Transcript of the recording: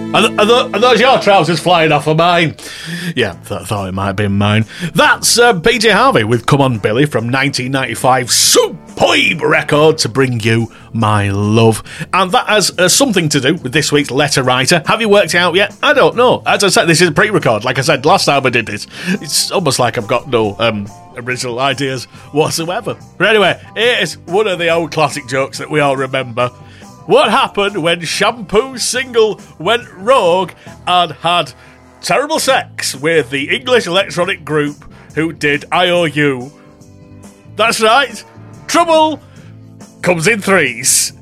Are those your trousers flying off of mine? Yeah, thought it might have been mine. That's PJ Harvey with Come On Billy from 1995. Superb record to bring you my love. And that has something to do with this week's letter writer. Have you worked it out yet? I don't know. As I said, this is a pre-record. Like I said last time I did this, it's almost like I've got no original ideas whatsoever. But anyway, here's one of the old classic jokes that we all remember. What happened when Shampoo Single went rogue and had terrible sex with the English electronic group who did IOU? That's right. Trouble comes in threes.